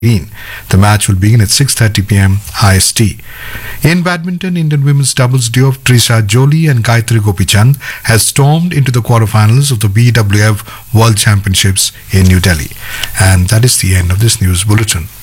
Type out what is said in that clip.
The match will begin at 6:30 p.m. IST. In badminton, Indian women's doubles duo Trisha Jolie and Gayatri Gopichand has stormed into the quarterfinals of the BWF World Championships in New Delhi. And that is the end of this news bulletin.